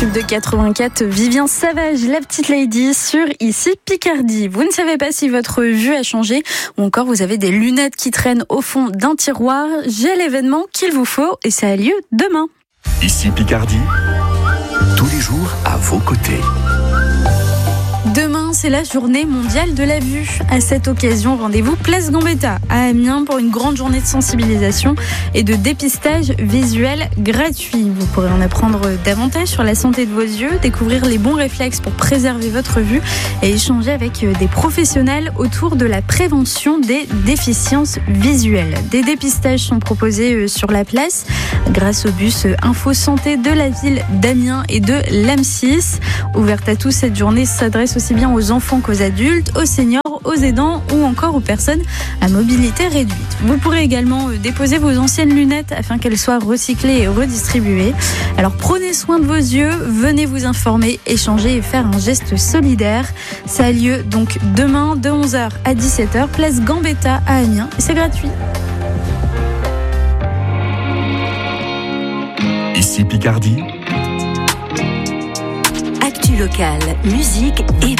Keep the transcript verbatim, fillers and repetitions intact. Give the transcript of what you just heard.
Tube de quatre-vingt-quatre, Vivien Savage, La Petite Lady sur Ici Picardie. Vous ne savez pas si votre vue a changé ou encore vous avez des lunettes qui traînent au fond d'un tiroir. J'ai l'événement qu'il vous faut et ça a lieu demain. Ici Picardie, tous les jours à vos côtés. Demain, c'est la journée mondiale de la vue. À cette occasion, rendez-vous place Gambetta à Amiens pour une grande journée de sensibilisation et de dépistage visuel gratuit. Vous pourrez en apprendre davantage sur la santé de vos yeux, découvrir les bons réflexes pour préserver votre vue et échanger avec des professionnels autour de la prévention des déficiences visuelles. Des dépistages sont proposés sur la place grâce au bus Info Santé de la ville d'Amiens et de l'A M six. Ouverte à tous, cette journée s'adresse aussi bien aux enfants qu'aux adultes, aux seniors, aux aidants ou encore aux personnes à mobilité réduite. Vous pourrez également déposer vos anciennes lunettes afin qu'elles soient recyclées et redistribuées. Alors prenez soin de vos yeux, venez vous informer, échanger et faire un geste solidaire. Ça a lieu donc demain de onze heures à dix-sept heures, place Gambetta à Amiens. C'est gratuit. Ici Picardie. Actu locale, musique et